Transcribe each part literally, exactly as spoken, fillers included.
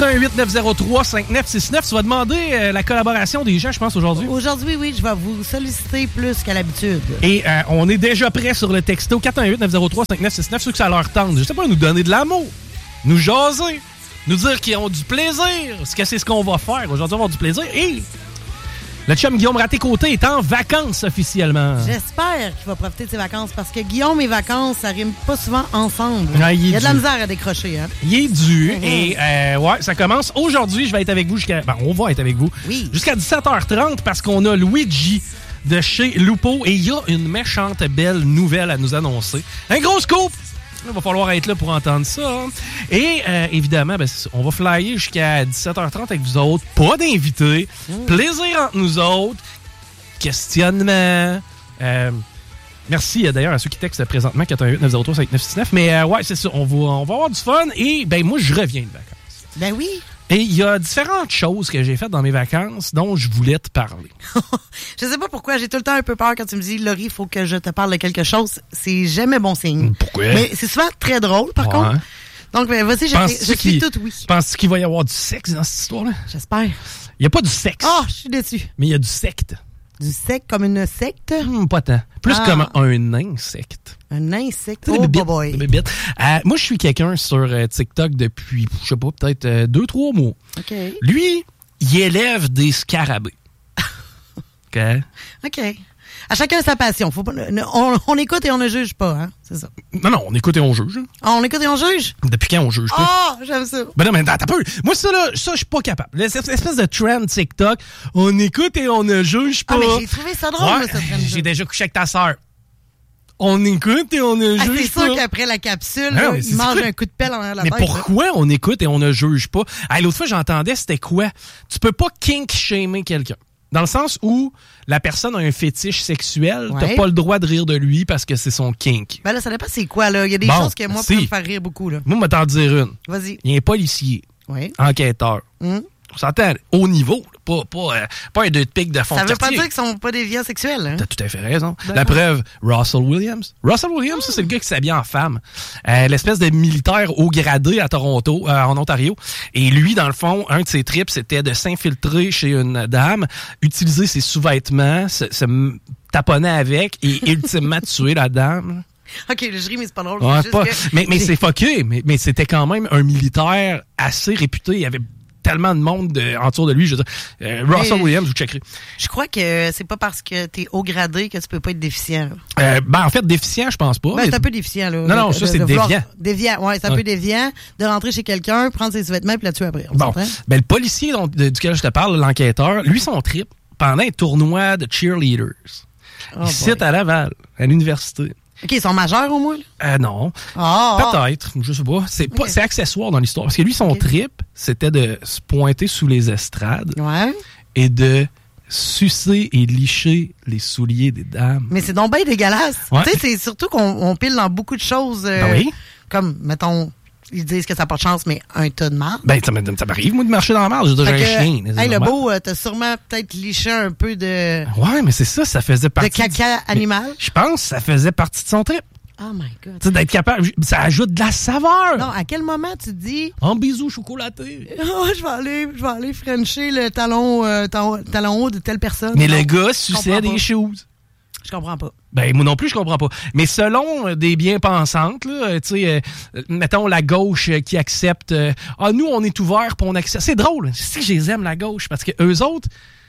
quatre un huit neuf zéro trois cinq neuf six neuf. Tu vas demander euh, la collaboration des gens, je pense, aujourd'hui. Aujourd'hui, oui, je vais vous solliciter plus qu'à l'habitude. Et euh, on est déjà prêt sur le texto quatre un huit neuf zéro trois cinq neuf six neuf. Ceux que ça leur tente, je sais pas, nous donner de l'amour, nous jaser, nous dire qu'ils ont du plaisir. Est-ce que c'est ce qu'on va faire? Aujourd'hui, on va avoir du plaisir. Et le chum Guillaume Raté-Côté est en vacances officiellement. J'espère qu'il va profiter de ses vacances parce que Guillaume et vacances, ça rime pas souvent ensemble. Ouais, il, il y a dû. de la misère à décrocher. Hein? Il est dû. Mm-hmm. Et euh, ouais, ça commence. Aujourd'hui, je vais être avec vous jusqu'à... Ben, on va être avec vous. Oui. Jusqu'à dix-sept heures trente parce qu'on a Luigi de chez Lupo. Et il y a une méchante belle nouvelle à nous annoncer. Un gros scoop! Il va falloir être là pour entendre ça. Hein. Et euh, évidemment, ben, on va flyer jusqu'à dix-sept heures trente avec vous autres. Pas d'invités. Mmh. Plaisir entre nous autres. Questionnement. Euh, merci d'ailleurs à ceux qui textent présentement quatre un huit neuf zéro trois cinq neuf six neuf. Mais euh, ouais, c'est ça. On va, on va avoir du fun. Et ben moi, je reviens de vacances. Ben oui. Et il y a différentes choses que j'ai faites dans mes vacances dont je voulais te parler. Je sais pas pourquoi, j'ai tout le temps un peu peur quand tu me dis « Laurie, il faut que je te parle de quelque chose ». C'est jamais bon signe. Pourquoi? Mais c'est souvent très drôle, par ouais. contre. Donc, ben, vas-y, je, je suis toute oui. Penses-tu qu'il va y avoir du sexe dans cette histoire-là? J'espère. Il n'y a pas du sexe. Oh, je suis déçue. Mais il y a du secte. Du secte comme une secte? Hum, pas tant. Plus ah. comme un insecte. Un insecte? Oh, bébites, boy. Euh, moi, je suis quelqu'un sur euh, TikTok depuis, je sais pas, peut-être euh, deux, trois mois. OK. Lui, il élève des scarabées. OK? OK. À chacun sa passion. Faut pas, on, on écoute et on ne juge pas, hein? C'est ça. Non, non, on écoute et on juge. Ah, on écoute et on juge? Depuis quand on juge pas? Ah, oh, j'aime ça. Ben non, mais t'as peu. Moi, ça, là, ça, je suis pas capable. Cette espèce de trend TikTok, on écoute et on ne juge pas. Ah, mais j'ai trouvé ça drôle, ouais, moi, ce trend. J'ai déjà couché avec ta sœur. On écoute et on ne ah, juge c'est pas. C'est sûr qu'après la capsule, non, là, il mange un coup de pelle en la mais tête. Mais pourquoi là? On écoute et on ne juge pas? Hey, l'autre fois, j'entendais, c'était quoi? Tu peux pas kink-shamer quelqu'un. Dans le sens où la personne a un fétiche sexuel, ouais. T'as pas le droit de rire de lui parce que c'est son kink. Ben là, ça dépend c'est quoi, là. Il y a des bon, choses que moi, si. Peuvent me faire rire beaucoup, là. Moi, je vais t'en dire une. Vas-y. Il y a un policier, oui. enquêteur. Mmh. On s'entend haut niveau, pas, pas, euh, pas un deux de pique de fond ça de veut quartier. pas dire qu'ils sont pas déviants sexuels. Hein? T'as tout à fait raison. Ben la non. preuve, Russell Williams. Russell Williams, mmh. ça, c'est le gars qui s'habille en femme. Euh, l'espèce de militaire haut gradé à Toronto, euh, en Ontario. Et lui, dans le fond, un de ses trips, c'était de s'infiltrer chez une dame, utiliser ses sous-vêtements, se, se taponner avec et ultimement tuer la dame. OK, je ris, mais c'est pas drôle. Ouais, c'est pas, juste que... Mais, mais c'est fucké. Mais, mais c'était quand même un militaire assez réputé. Il y avait tellement de monde de, autour de lui. Je veux dire, euh, Russell mais, Williams, vous checkerez. Je crois que c'est pas parce que t'es haut gradé que tu peux pas être déficient. Euh, ben, en fait, déficient, je pense pas. Ben, mais... c'est un peu déficient, là. Non, non, de, ça, de, c'est de déviant. Vouloir... Déviant, ouais, c'est un ouais. peu déviant de rentrer chez quelqu'un, prendre ses sous-vêtements puis la tuer après. On bon, ben, le policier dont, de, duquel je te parle, l'enquêteur, lui, son trip, pendant un tournoi de cheerleaders, oh, il cite à Laval, à l'université. OK, ils sont majeurs au moins? Euh, non. Oh, Peut-être, oh. je sais pas. C'est, okay. pas. c'est accessoire dans l'histoire. Parce que lui, son okay. trip, c'était de se pointer sous les estrades ouais. et de sucer et licher les souliers des dames. Mais c'est donc bien dégueulasse. Ouais. Tu sais, c'est surtout qu'on on pile dans beaucoup de choses. Euh, ben oui. Comme, mettons... Ils disent que ça n'a pas de chance, mais un tas de marde. Ben, ça, ça m'arrive, moi, de marcher dans la marde. J'ai déjà un chien. Hey, le beau, euh, t'as sûrement peut-être liché un peu de... Ouais, mais c'est ça, ça faisait partie... De caca du... animal? Je pense que ça faisait partie de son trip. Oh my God. Tu sais, d'être capable... Ça ajoute de la saveur. Non, à quel moment tu te dis... Un bisou chocolaté. Oh, je vais aller, je vais aller frencher le talon, euh, talon, talon haut de telle personne. Mais non, le gars suçait des choses. Je comprends pas. Ben, moi non plus, je comprends pas. Mais selon euh, des bien-pensantes, là, tu sais, euh, mettons la gauche euh, qui accepte, euh, ah, nous, on est ouverts pour on accepte. C'est drôle. Si je les aime, la gauche, parce que eux autres,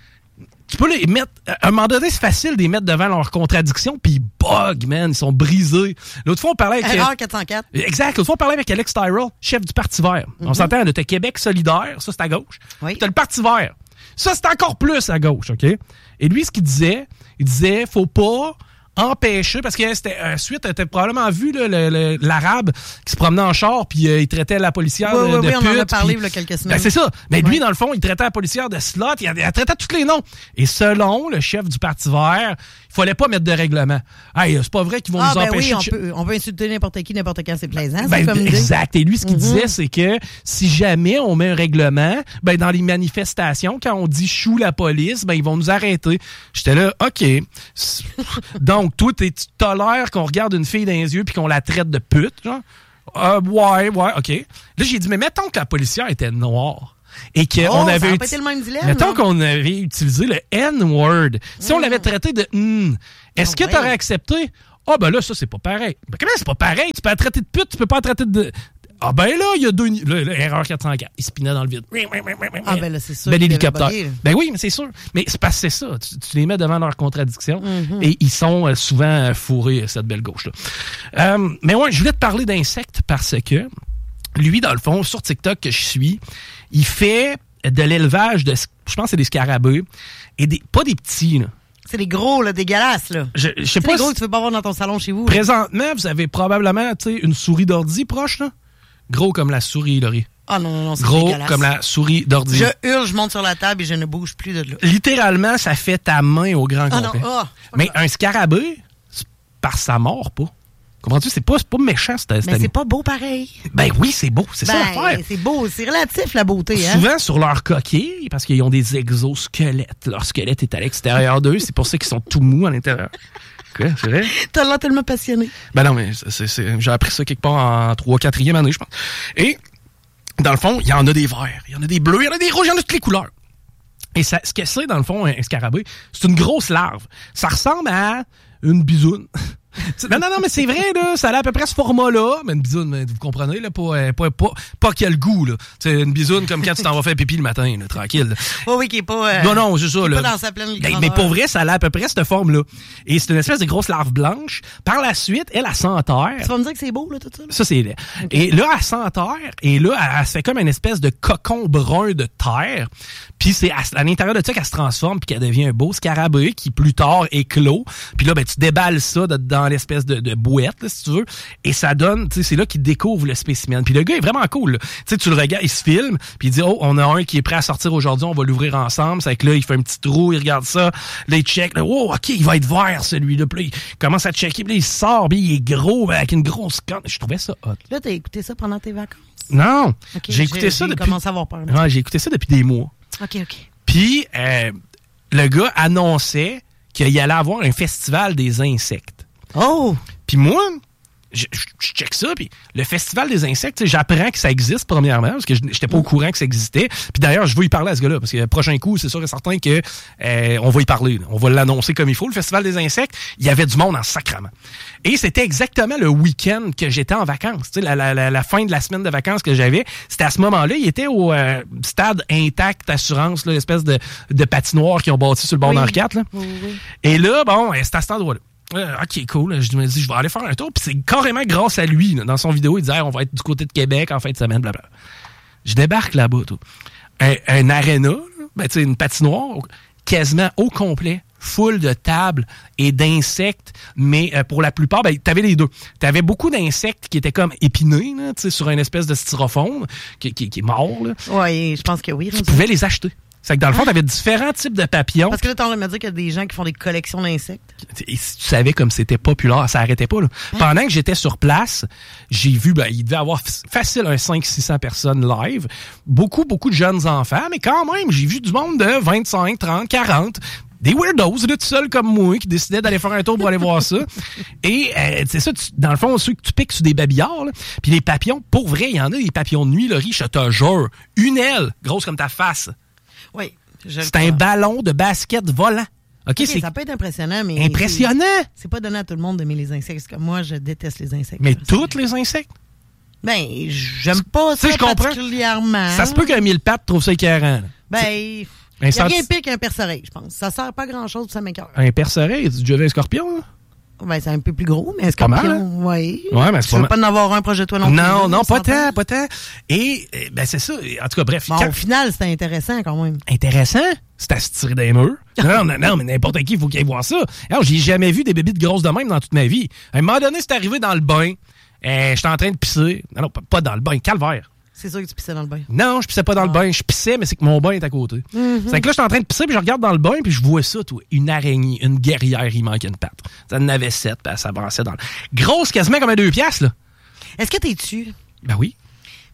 tu peux les mettre, à un moment donné, c'est facile de les mettre devant leurs contradictions, puis ils bug, man, ils sont brisés. L'autre fois, on parlait avec... Erreur quatre cent quatre. Exact. L'autre fois, on parlait avec Alex Tyrell, chef du Parti vert. Mm-hmm. On s'entend de Québec solidaire, ça, c'est à gauche. Oui. Puis t'as le Parti vert. Ça, c'est encore plus à gauche, OK? Et lui, ce qu'il disait, il disait, faut pas empêcher, parce que c'était euh, suite, t'as probablement vu là, le, le, l'arabe qui se promenait en char, puis euh, il traitait la policière oui, de, oui, de oui, pute. on en a parlé pis, il y a quelques semaines. Ben, c'est ça. Mais oui. lui, dans le fond, il traitait la policière de slot, il, il traitait tous les noms. Et selon le chef du Parti vert, il fallait pas mettre de règlement. Hey, c'est pas vrai qu'ils vont ah, nous ben empêcher... Oui, on, peut, on peut insulter n'importe qui, n'importe quand, c'est plaisant. Ben, comme exact. idée. Et lui, ce qu'il mm-hmm. disait, c'est que si jamais on met un règlement, ben dans les manifestations, quand on dit « chou la police », ben ils vont nous arrêter. J'étais là, OK. Donc, toi, tu tolères qu'on regarde une fille dans les yeux puis qu'on la traite de pute, genre? Euh, ouais, ouais, OK. Là, j'ai dit, mais mettons que la policière était noire. Et qu'on oh, avait. Ça a pas été le même dilemme. Mettons non? qu'on avait utilisé le N-word. Si mm. on l'avait traité de mm, est-ce oh, que ouais. t'aurais accepté? Ah, oh, ben là, ça, c'est pas pareil. Ben, comment c'est pas pareil? Tu peux la traiter de pute, tu peux pas la traiter de. Ah, ben là, il y a deux. Là, là, erreur quatre cent quatre. Il spinait dans le vide. Ah, ben là, c'est sûr. Ben, l'hélicoptère. Ben oui, mais c'est sûr. Mais c'est parce que c'est ça. Tu, tu les mets devant leurs contradictions mm-hmm. et ils sont euh, souvent fourrés, cette belle gauche-là. Euh, mais ouais, je voulais te parler d'insectes parce que lui, dans le fond, sur TikTok que je suis, il fait de l'élevage de, je pense que c'est des scarabées, et des, pas des petits, là. C'est des gros, là, dégueulasses, là. Je, je sais pas. C'est des gros si, que tu peux pas avoir dans ton salon chez vous. Présentement, vous avez probablement, tu sais, une souris d'ordi proche, là. Gros comme la souris, Laurie. Ah non, non, non, c'est Gros dégueulasse. comme la souris d'ordi. Je hurle, je monte sur la table et je ne bouge plus de là. Littéralement, ça fait ta main au grand ah complet. Non, oh, mais un scarabée, par sa mort, pas. Comprends-tu? C'est pas, c'est pas méchant, c'est Mais c'est pas beau pareil. Ben oui, c'est beau. C'est ben, ça l'affaire. C'est beau. C'est relatif, la beauté. Souvent, hein? sur leur coquille, parce qu'ils ont des exosquelettes. Leur squelette est à l'extérieur d'eux. C'est pour ça qu'ils sont tout mous à l'intérieur. Quoi, c'est vrai? T'as l'air tellement passionné. Ben non, mais c'est, c'est, j'ai appris ça quelque part en trois quatrième année, je pense. Et, dans le fond, il y en a des verts, il y en a des bleus, il y en a des rouges, il y en a toutes les couleurs. Et ça, ce que c'est, dans le fond, un scarabée, c'est une grosse larve. Ça ressemble à une bisoune. non, non, non, mais c'est vrai, là, ça a à peu près ce format-là, mais une bisoune, mais vous comprenez, là, pas, pas, pas, pas quel goût, là. C'est une bisoune comme quand tu t'en vas faire pipi le matin, là, tranquille. Oui, oui, qui est pas... Euh, non, non, c'est ça, là. Pas dans sa pleine mais, mais pour vrai, ça a à peu près cette forme-là. Et c'est une espèce de grosse larve blanche. Par la suite, elle, elle s'enterre. Tu vas me dire que c'est beau, là, tout ça? Là? Ça, c'est laid. Okay. Et là, elle s'enterre, et là, elle, elle se fait comme une espèce de cocon brun de terre. Puis c'est à, à l'intérieur de ça qu'elle se transforme, puis qu'elle devient un beau scarabée qui, plus tard, éclot. Puis là, ben, tu déballes ça de, dans l'espèce de, de bouette, là, si tu veux, et ça donne, tu sais, c'est là qu'il découvre le spécimen. Puis le gars est vraiment cool. Tu sais, tu le regardes, il se filme, puis il dit, oh, on a un qui est prêt à sortir aujourd'hui, on va l'ouvrir ensemble. C'est que là, il fait un petit trou, il regarde ça, là, il check, là, oh, ok, il va être vert, celui-là. Puis là, il commence à checker, puis là, il sort, puis il est gros, avec une grosse canne. Je trouvais ça hot. Là, t'as écouté ça pendant tes vacances? Non. Okay, j'ai écouté j'ai, ça j'ai depuis... commencé à avoir peur. Ouais, j'ai écouté ça depuis des mois. OK, OK. Puis, euh, le gars annonçait qu'il allait avoir un festival des insectes. Oh! Puis moi, je, je, je check ça, puis le festival des insectes, j'apprends que ça existe, premièrement, parce que je n'étais pas au courant que ça existait. Puis d'ailleurs, je veux y parler à ce gars-là, parce que le prochain coup, c'est sûr et certain que euh, on va y parler. Là. On va l'annoncer comme il faut, le festival des insectes. Il y avait du monde en sacrement. Et c'était exactement le week-end que j'étais en vacances. Tu sais, la, la, la, la fin de la semaine de vacances que j'avais, c'était à ce moment-là. Il était au euh, stade Intact Assurance, là, l'espèce de, de patinoire qu'ils ont bâti sur le bord oui. d'Henri quatre. Là. Oui, oui. Et là, bon, c'était à cet endroit-là. Euh, ok, cool. Je me dis, je vais aller faire un tour. Puis c'est carrément grâce à lui. Là, dans son vidéo, il disait, hey, on va être du côté de Québec en fin de semaine, blablabla. Je débarque là-bas, tout. Un, un aréna, ben, tu sais, une patinoire, quasiment au complet, full de tables et d'insectes, mais euh, pour la plupart, ben, t'avais les deux. T'avais beaucoup d'insectes qui étaient comme épinés, là, tu sais, sur une espèce de styrofoam qui, qui, qui est mort, là. Oui, je pense que oui. Tu pouvais les acheter. C'est que dans le fond, t'avais différents types de papillons. Parce que là, t'as envie de me dire qu'il y a des gens qui font des collections d'insectes. Et si tu savais comme c'était populaire, ça arrêtait pas, là. Hein? Pendant que j'étais sur place, j'ai vu, ben, il devait y avoir facile un cinq cents à six cents personnes live. Beaucoup, beaucoup de jeunes enfants, mais quand même, j'ai vu du monde de vingt-cinq, trente, quarante. Des weirdos, là, tout seuls comme moi, qui décidaient d'aller faire un tour pour aller voir ça. Et, euh, c'est ça, tu, dans le fond, ceux que tu piques sur des babillards, là, puis les papillons, pour vrai, il y en a des papillons de nuit, Laurie, je te jure. Une aile, grosse comme ta face. Oui. Je c'est un ballon de basket volant. OK, okay c'est ça peut être impressionnant, mais... Impressionnant! C'est, c'est pas donné à tout le monde d'aimer les insectes. Comme moi, je déteste les insectes. Mais tous les insectes? Ben, j'aime pas ça je particulièrement. Ça se peut qu'un mille pattes trouve ça écœurant. Ben, il n'y a rien pire qu'un perce-oreille, je pense. Ça sert pas à grand-chose, ça m'écoeure. Un perce-oreille? Tu as déjà vu un scorpion, là? Ben, c'est un peu plus gros, mais un scorpion, oui. Ouais, mais c'est tu pas veux pas en avoir un proche de toi non plus. Non, non, pas tant, pas tant. Et, ben, c'est ça. En tout cas, bref. Bon, quand... au final, c'était intéressant quand même. Intéressant? C'est à se tirer des murs. Non, non, non, mais n'importe qui, il faut qu'il aille voir ça. Alors, j'ai jamais vu des bébites grosses de même dans toute ma vie. À un moment donné, c'est arrivé dans le bain. Euh, j'étais en train de pisser. Non, non, pas dans le bain, calvaire. C'est sûr que tu pissais dans le bain. Non, je pissais pas dans ah. le bain. Je pissais, mais c'est que mon bain est à côté. Mm-hmm. C'est que là, je suis en train de pisser, puis je regarde dans le bain, puis je vois ça, toi. Une araignée, une guerrière, il manquait une patte. Ça en avait sept, puis elle s'avançait dans le... Grosse, quasiment comme un deux piastres, là. Est-ce que t'es dessus? Ben oui.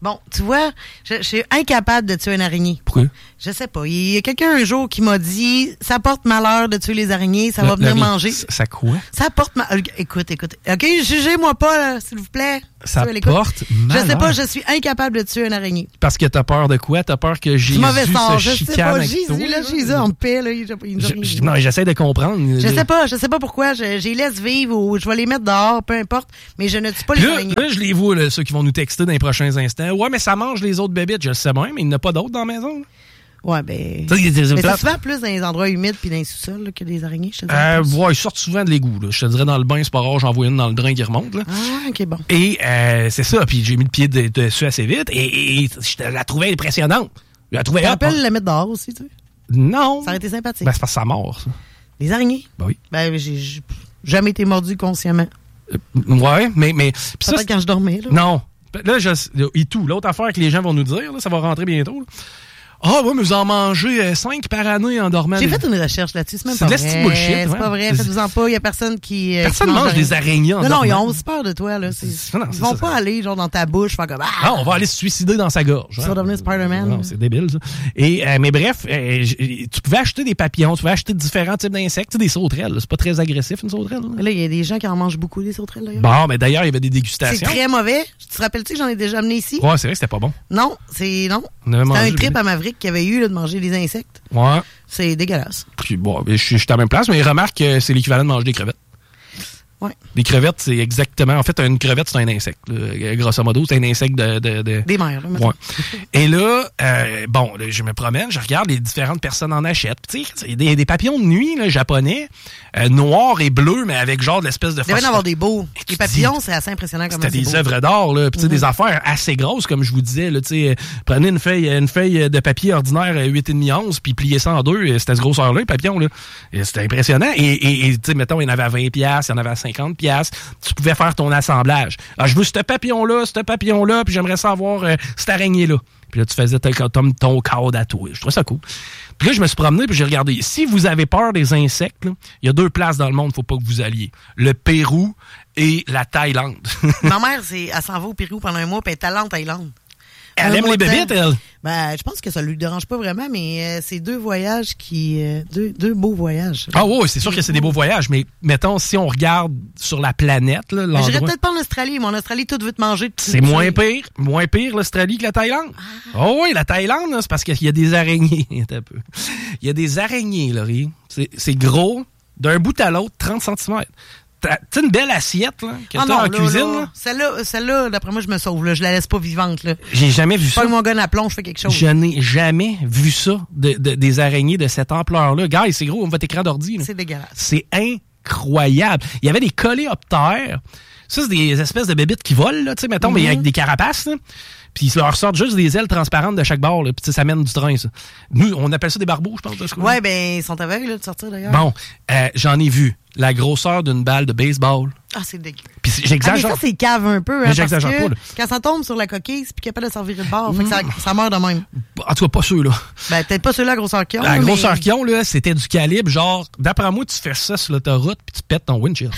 Bon, tu vois, je, je suis incapable de tuer une araignée. Pourquoi? Je sais pas. Il y a quelqu'un un jour qui m'a dit, ça porte malheur de tuer les araignées, ça Le- va venir le- manger. Ça quoi? Ça porte malheur. Écoute, écoute. OK, jugez-moi pas, là, s'il vous plaît. Ça Tu à l'écoute. porte Je malheur. sais pas, je suis incapable de tuer une araignée. Parce que t'as peur de quoi? T'as peur que Jésus Du mauvais sort, se je sais chicane pas. avec Jésus, toi? là, Jésus en paix, là, il, il nous a Je- rien je- dit. non, j'essaie de comprendre. Je sais pas, je sais pas pourquoi. Je, je les laisse vivre ou je vais les mettre dehors, peu importe. Mais je ne tue pas les Là, araignées. là, je les vois, là, ceux qui vont nous texter dans les prochains instants. Ouais, mais ça mange les autres bébites. Je le sais bien, mais il n'y en a pas d'autres dans la maison. Là. Ouais, ben. Ça, c'est- c'est Mais plate. c'est souvent plus dans les endroits humides puis dans les sous-sols là, que des araignées, je te dis. Euh, ouais, ils sortent souvent de l'égout. Là. Je te dirais dans le bain, c'est pas rare, j'en vois une dans le drain qui remonte. Là. Ah, ok, bon. Et euh, c'est ça, puis j'ai mis le pied de- dessus assez vite et, et je te la trouvais impressionnante. Je la trouvais Tu te hot. rappelles la mettre dehors aussi, tu sais? Non. Ça aurait été sympathique. Ben, c'est parce que ça mord, ça. Les araignées? Ben oui. Ben, j'ai j'ai jamais été mordu consciemment. Euh, ouais, mais. mais pis ça, Peut-être quand je dormais, là. non. Là, je, et tout. L'autre affaire que les gens vont nous dire, là, ça va rentrer bientôt. là. Ah, ouais, mais vous en mangez euh, cinq par année en dormant. J'ai des- fait une recherche là-dessus, c'est même C'est pas de vrai. la petite bullshit, C'est ouais. pas vrai, C'est- faites-vous-en pas, il y a personne qui... euh, Personne qui mange des araignées en Non, non, ils dormant. ont aussi peur de toi, là. C'est- C'est- non, Ils c'est vont ça, pas ça. aller, genre, dans ta bouche, faire comme... Ah! Ah, on va aller se suicider dans sa gorge. Tu vas devenir Spider-Man. Non, c'est débile, ça. Et, euh, mais bref, euh, j- tu pouvais acheter des papillons, tu pouvais acheter différents types d'insectes, tu sais, des sauterelles. là. C'est pas très agressif, une sauterelle. là. Mais là, il y a des gens qui en mangent beaucoup, des sauterelles, d'ailleurs. Bon, mais d'ailleurs, il y avait des C'est dégustations. très mauvais. Tu te rappelles-tu que j'en ai déjà amené ici? Ouais, c'est vrai que c'était pas bon. Non, c'est... Non. On avait C'était mangé un trip des- à Maverick qu'il y avait eu, là, de manger des insectes. Ouais. C'est dégueulasse. Puis bon, je suis je suis à la même place, mais remarque que c'est l'équivalent de manger des crevettes. Ouais. Les crevettes, c'est exactement... En fait, une crevette, c'est un insecte. là. Grosso modo, c'est un insecte de... de, de... Des mères, là, mettons. Ouais. Et là, euh, bon, là, je me promène, je regarde, les différentes personnes en achètent. Tu sais, il y a des, des papillons de nuit là, japonais, euh, noirs et bleus, mais avec genre de l'espèce de Il devait y en avoir des beaux. Et tu Les te papillons, dis, c'est assez impressionnant comme C'était c'est des beau. œuvres d'art, là. Puis, tu sais, Mhm. des affaires assez grosses, comme je vous disais, là. Tu sais, prenez une feuille, une feuille de papier ordinaire à huit virgule cinq onces, puis pliez ça en deux. et C'était ce grosseur-là, les papillons, là. Et c'était impressionnant. Et, et, et, tu sais, mettons, il y en avait à vingt piastres, il y en avait à cinquante piastres. Tu pouvais faire ton assemblage. Alors, je veux ce papillon-là, ce papillon-là, puis j'aimerais savoir euh, cette araignée-là. Puis là, tu faisais ton, ton, ton cadre à toi. Je trouvais ça cool. Puis là, je me suis promené, puis j'ai regardé. Si vous avez peur des insectes, là, il y a deux places dans le monde, faut pas que vous alliez. Le Pérou et la Thaïlande. Ma mère, c'est, elle s'en va au Pérou pendant un mois, puis elle est allée en Thaïlande. Elle Un aime mois les de temps. bébites, elle. Ben, je pense que ça lui dérange pas vraiment, mais euh, c'est deux voyages qui... euh, deux, deux beaux voyages. Ah oui, c'est sûr que c'est des beaux voyages, mais mettons, si on regarde sur la planète, là, Ben, j'irais l'endroit... peut-être pas en Australie, mais en Australie, tout veut te manger. tout C'est tuer. moins pire, moins pire l'Australie que la Thaïlande. Oh oui, la Thaïlande, là, c'est parce qu'il y a des araignées. Attends un peu. Il y a des araignées, Laurie. C'est, c'est gros, d'un bout à l'autre, trente centimètres. T'as, t'as une belle assiette là, que Ah t'as non, en là, cuisine. là, Là. Celle-là, celle-là, d'après moi, je me sauve. Là. Je la laisse pas vivante. Là. J'ai jamais vu Pas ça. mon gun à plomb, je fais quelque chose. Je n'ai jamais vu ça, de, de- des araignées de cette ampleur-là. Gars, c'est gros, on votre écran d'ordi. là. C'est dégueulasse. C'est incroyable. Il y avait des coléoptères. Ça, c'est des espèces de bébites qui volent, là, tu sais, mettons, Mm-hmm. mais avec des carapaces, là. Puis ils leur sortent juste des ailes transparentes de chaque bord, là. Puis tu sais, ça mène du train, ça. Nous, on appelle ça des barbeaux, je pense. Là, je crois. Ouais, ben, ils sont aveugles là, de sortir d'ailleurs. Bon, euh, j'en ai vu. La grosseur d'une balle de baseball. Ah, c'est dégueu. Puis c'est- Ah, mais j'exagère. ça, c'est cave un peu. Hein, Mais parce j'exagère que pas, là. quand ça tombe sur la coquille, c'est plus capable de s'en virer de bord. Fait que ça, ça meurt de même. En tout cas, pas ceux, là. Ben, peut-être pas ceux-là à grosseur qu'ils ont. La mais- grosseur qu'ils ont, là, c'était du calibre, genre, d'après moi, tu fais ça sur l'autoroute, puis tu pètes ton windshield.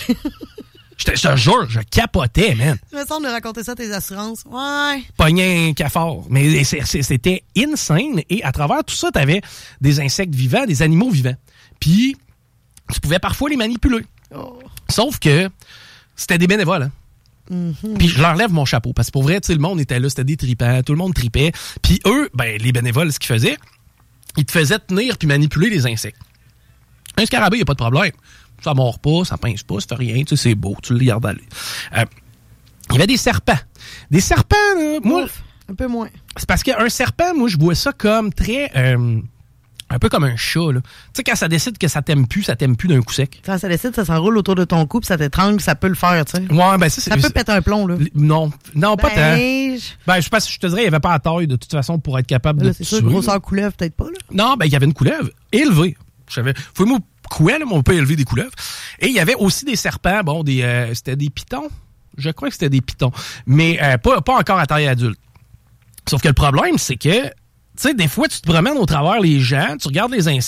Je te, je te jure, je capotais, man. Tu me semble de raconter ça à tes assurances. Ouais. Pogner un cafard. Mais c'est- c'est- c'était insane. Et à travers tout ça, t'avais des insectes vivants, des animaux vivants. Puis, tu pouvais parfois les manipuler. Oh. Sauf que c'était des bénévoles, hein. Mm-hmm. Puis je leur lève mon chapeau. Parce que pour vrai, tu sais, le monde était là, c'était des tripants, tout le monde tripait. Puis eux, ben, les bénévoles, ce qu'ils faisaient, ils te faisaient tenir puis manipuler les insectes. Un scarabée, il n'y a pas de problème. Ça mord pas, ça pince pas, ça fait rien, tu sais, c'est beau, tu le regardes aller. Euh, il y avait des serpents. Des serpents, là, moi, Ouf, un peu moins. c'est parce qu'un serpent, moi, je vois ça comme très... euh, un peu comme un chat, là. Tu sais, quand ça décide que ça t'aime plus, ça t'aime plus d'un coup sec. Quand ça décide, ça s'enroule autour de ton cou, puis ça t'étrangle, ça peut le faire, tu sais. Ouais, ben ça, c'est... Ça peut péter un plomb, là. Non, non, pas tant. Ben, je- Ben, je pense, je te dirais, il n'y avait pas la taille, de toute façon, pour être capable de là, te c'est sûr, tuer, grosseur là. couleuvre, peut-être pas, là. Non, ben, il y avait une couleuvre élevée. Je savais, faut-moi couer, là, mais on peut élever des couleuvres. Et il y avait aussi des serpents, bon, des, euh, c'était des pitons. Je crois que c'était des pitons. Mais euh, pas, pas encore à taille adulte. Sauf que le problème, c'est que, tu sais, des fois, tu te promènes au travers les gens, tu regardes les insectes,